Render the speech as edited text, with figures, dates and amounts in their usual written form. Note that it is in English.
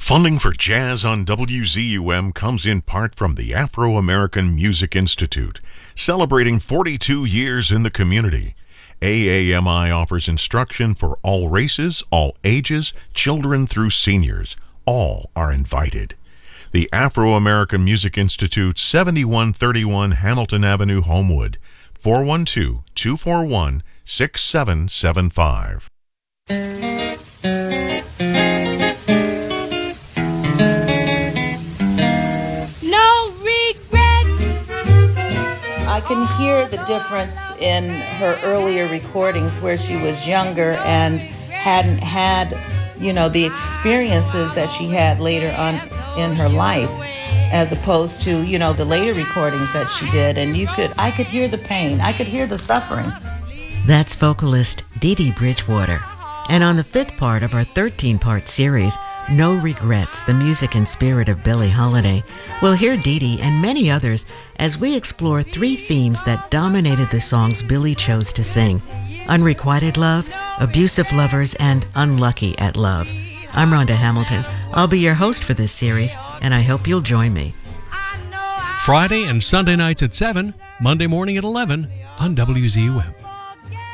Funding for Jazz on WZUM comes in part from the Afro-American Music Institute, celebrating 42 years in the community. AAMI offers instruction for all races, all ages, children through seniors. All are invited. The Afro-American Music Institute, 7131 Hamilton Avenue, Homewood, 412-241-6775. I can hear the difference in her earlier recordings where she was younger and hadn't had, the experiences that she had later on in her life, as opposed to, the later recordings that she did. And I could hear the pain. I could hear the suffering. That's vocalist Dee Dee Bridgewater. And on the fifth part of our 13-part series, No Regrets, the music and spirit of Billie Holiday, we'll hear Dee Dee and many others as we explore three themes that dominated the songs Billie chose to sing: unrequited love, abusive lovers, and unlucky at love. I'm Rhonda Hamilton. I'll be your host for this series, and I hope you'll join me. Friday and Sunday nights at 7, Monday morning at 11 on WZUM.